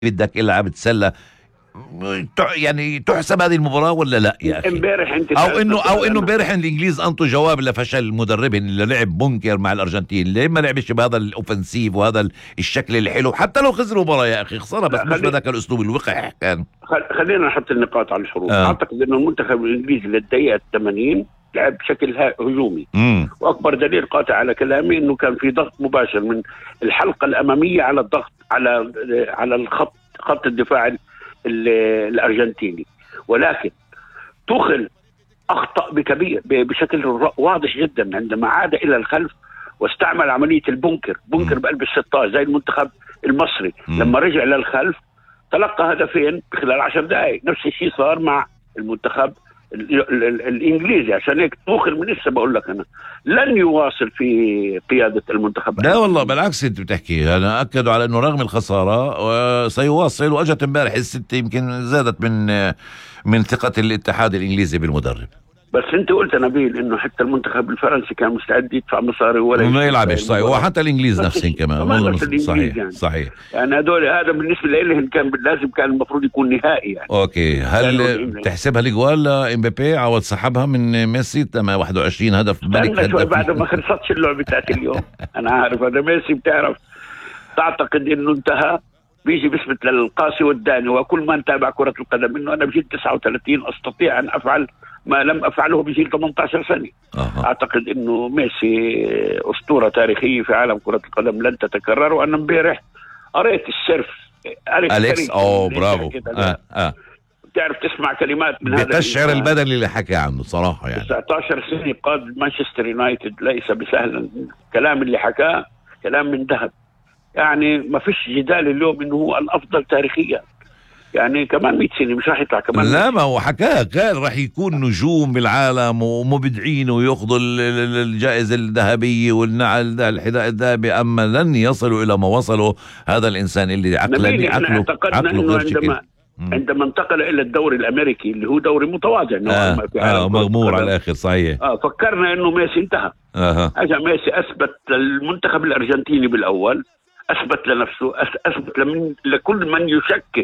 بدك العب تسلى، يعني تحسب هذه المباراة ولا لا يا أخي؟ امبارح انت او انه امبارح الانجليز انطوا جواب لفشل مدربهم اللي لعب بنكر مع الارجنتين، ليه ما لعبش بهذا الاوفنسيف وهذا الشكل الحلو؟ حتى لو خسروا مباراة يا اخي خسارة، بس مش بهذاك الاسلوب الوقح كان. خلينا نحط النقاط على الحروف. اعتقد انه المنتخب الانجليزي للدقيقة 80 لعب بشكل هجومي، واكبر دليل قاطع على كلامي انه كان في ضغط مباشر من الحلقة الامامية على الضغط على خط الدفاع الارجنتيني. ولكن توخل اخطا بشكل واضح جدا عندما عاد الى الخلف واستعمل عمليه البنكر بقلب ال16 زي المنتخب المصري. لما رجع للخلف تلقى هدفين خلال 10 دقائق. نفس الشيء صار مع المنتخب الانجليزي. عشان هيك توخل من لسه بقول لك انا لن يواصل في قياده المنتخب. لا والله بالعكس، انت بتحكي انا اكدوا على انه رغم الخساره سيواصل، واجت امبارح الستة يمكن زادت من ثقه الاتحاد الانجليزي بالمدرب. بس انت قلت نبيل انه حتى المنتخب الفرنسي كان مستعد يدفع مصاري ولا ما يلعبش، صحيح، وحتى الانجليز نفسهم كمان صحيح يعني. صحيح يعني هذول هذا بالنسبه لهم كان لازم، كان المفروض يكون نهائي يعني. اوكي، هل تحسبها الاجوال لامبابي عوض سحبها من ميسي 21 هدف ملك هدف بعد ما خلصتش اللعبه بتاعت اليوم؟ انا عارف هذا ميسي بتعرف تعتقد انه انتهى، بيجي بيثبت للقاسي والداني وكل ما نتابع كرة القدم انه انا بجيل 39 استطيع ان افعل ما لم افعله بجيل 18 سنة. اعتقد انه ميسي اسطورة تاريخية في عالم كرة القدم لن تتكرر. وانا امبارح قريت السيرف أليكس برافو بتعرف تسمع كلمات من هذا بتشعر البدن اللي حكى عنه صراحة. يعني 19 سنة قاد مانشستر يونايتد ليس بسهل. الكلام اللي حكاه كلام من ذهب، يعني ما فيش جدال اليوم انه هو الافضل تاريخيا. يعني كمان 100 سنة مش راح يطلع كمان. لا ما هو حكاه، قال راح يكون نجوم بالعالم ومبدعين وياخذوا الجائزة الذهبية والنعل الحذاء الذهبي، اما لن يصلوا الى ما وصلوا هذا الانسان اللي عقله عقله عندما انتقل الى الدوري الامريكي اللي هو دوري متواضع مغمور على الاخر صحيح. فكرنا انه ميسي انتهى. اجى ميسي اثبت للمنتخب الارجنتيني بالاول، اثبت لنفسه، اثبت لكل من يشكك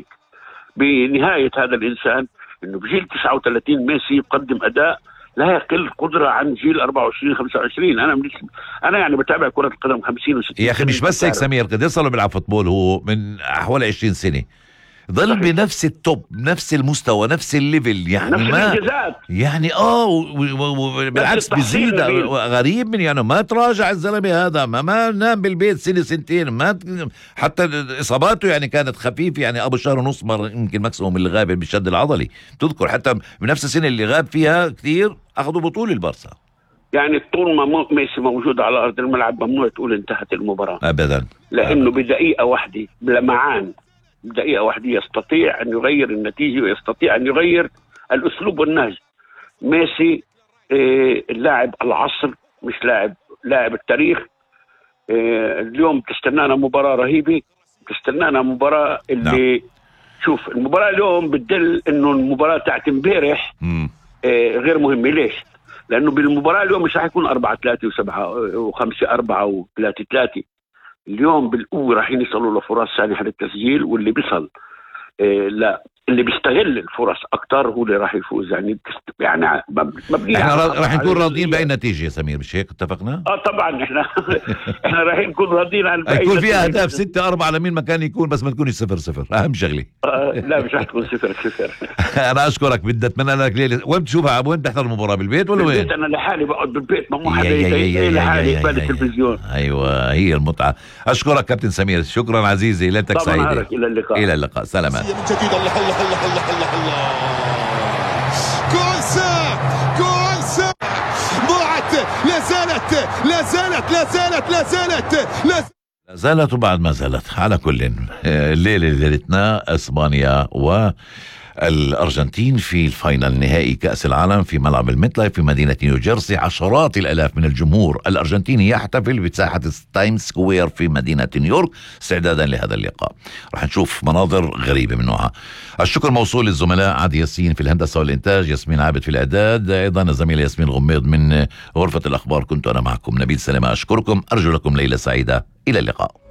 بنهاية هذا الانسان انه بجيل 39 ميسي يقدم اداء لا يقل قدرة عن جيل 24 25. انا يعني بتابع كرة القدم 50 و60 يا اخي. مش بس هيك سمير، قد يصلوا بيلعب فوتبول هو من حوالي 20 سنة، ظل بنفس التوب، نفس المستوى، نفس الليفل، يعني نفس ما الانجازات يعني بالعكس بيزيد. غريب من يعني ما تراجع الزلمه هذا، ما نام بالبيت سنه سنتين، ما حتى اصاباته يعني كانت خفيفه، يعني ابو شهر ونص مره يمكن ماكسيموم اللي غاب بالشد العضلي. تذكر حتى بنفس السنه اللي غاب فيها كثير اخذوا بطوله البارسا. يعني طول ما ميسي موجود على ارض الملعب ممنوع تقول انتهت المباراه ابدا، لانه بدقيقه واحده بلمعان دقيقة واحدة يستطيع أن يغير النتيجة ويستطيع أن يغير الأسلوب والنهج. ميسي اللاعب العصر، مش لاعب التاريخ. اليوم تستنانا مباراة رهيبة، تستنانا مباراة اللي شوف المباراة اليوم بتدل إنه المباراة تاعت امبارح غير مهمة. ليش؟ لأنه بالمباراة اليوم مش راح يكون 4-3 و7 و5-4 و3-3. اليوم بالقوة راح يصلوا لفرص سانحة للتسجيل، واللي بيصل لا اللي بيستغل الفرص اكتر هو اللي راح يفوز. يعني احنا راح نكون راضيين باي نتيجه يا سمير، مش هيك اتفقنا؟ طبعا احنا راح نكون راضيين عن يكون فيها اهداف 6-4 لمين ما كان يكون، بس ما تكونش 0-0 اهم شغله. لا مش راح تكون 0-0. انا اشكرك، بدي اتمنى لك ليله. وين بتشوفها؟ وين بتحضر المباراه؟ بالبيت ولا وين؟ انا لحالي بقعد بالبيت، ما حدا لحالي يقبل التلفزيون. ايوه هي المتعه. اشكرك كابتن سمير، شكرا عزيزي، ليلتك سعيده. الى اللقاء. الى اللقاء، سلامات. من جديد. الله الله الله الله الله كوسا ضاعت. لا زالت وبعد ما زالت. على كل الليلة ليلتنا اسبانيا والارجنتين في الفاينل نهائي كأس العالم في ملعب الميت في مدينة نيوجيرسي. عشرات الالاف من الجمهور الارجنتيني يحتفل بساحة تايمز سكوير في مدينة نيويورك استعدادا لهذا اللقاء. راح نشوف مناظر غريبة من نوعها. الشكر موصول للزملاء عادي ياسين في الهندسة والإنتاج، ياسمين عابد في الإعداد، أيضا الزميلة ياسمين غميض من غرفة الأخبار. كنت أنا معكم نبيل سلامة. أشكركم، أرجو لكم ليلة سعيدة، إلى اللقاء.